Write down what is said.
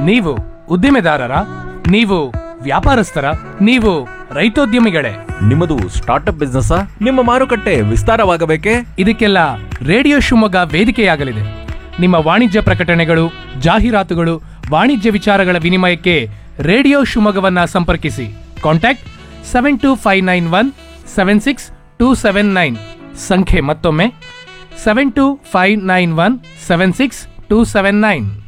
ನೀವು ಉದ್ದಿಮೆದಾರರ, ನೀವು ವ್ಯಾಪಾರಸ್ಥರ, ನೀವು ರೈತೋದ್ಯಮಿಗಳೇ, ನಿಮ್ಮದು ಸ್ಟಾರ್ಟ್ಅಪ್ ಬಿಸ್ನೆಸ್, ನಿಮ್ಮ ಮಾರುಕಟ್ಟೆ ವಿಸ್ತಾರವಾಗಬೇಕೇ? ಇದಕ್ಕೆಲ್ಲ ರೇಡಿಯೋ ಶಿವಮೊಗ್ಗ ವೇದಿಕೆಯಾಗಲಿದೆ. ನಿಮ್ಮ ವಾಣಿಜ್ಯ ಪ್ರಕಟಣೆಗಳು, ಜಾಹೀರಾತುಗಳು, ವಾಣಿಜ್ಯ ವಿಚಾರಗಳ ವಿನಿಮಯಕ್ಕೆ ರೇಡಿಯೋ ಶಿವಮೊಗ್ಗವನ್ನ ಸಂಪರ್ಕಿಸಿ. ಕಾಂಟ್ಯಾಕ್ಟ್ 7259176 ಸಂಖ್ಯೆ ಮತ್ತೊಮ್ಮೆ 7259176 279.